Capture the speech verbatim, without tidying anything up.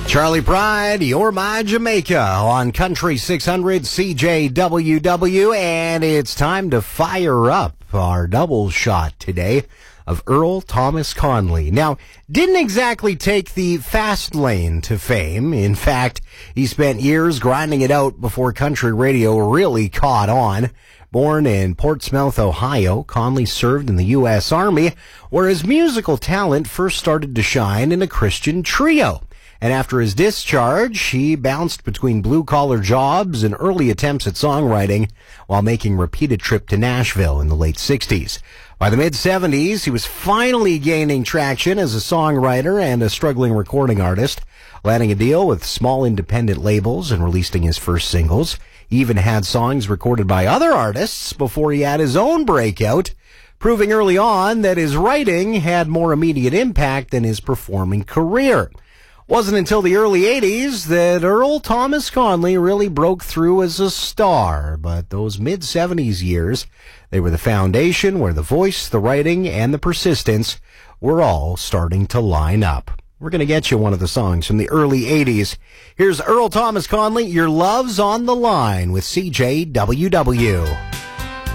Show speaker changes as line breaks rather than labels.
Charlie Pride, You're My Jamaica on Country six hundred C J W W, and it's time to fire up our double shot today of Earl Thomas Conley. Now, didn't exactly take the fast lane to fame. In fact, he spent years grinding it out before country radio really caught on. Born in Portsmouth, Ohio, Conley served in the U S Army, where his musical talent first started to shine in a Christian trio. And after his discharge, he bounced between blue-collar jobs and early attempts at songwriting while making repeated trip to Nashville in the late sixties. By the mid-seventies, he was finally gaining traction as a songwriter and a struggling recording artist, landing a deal with small independent labels and releasing his first singles. He even had songs recorded by other artists before he had his own breakout, proving early on that his writing had more immediate impact than his performing career. Wasn't until the early eighties that Earl Thomas Conley really broke through as a star, but those mid-seventies years, they were the foundation where the voice, the writing, and the persistence were all starting to line up. We're going to get you one of the songs from the early eighties. Here's Earl Thomas Conley, Your Love's on the Line with C J W W.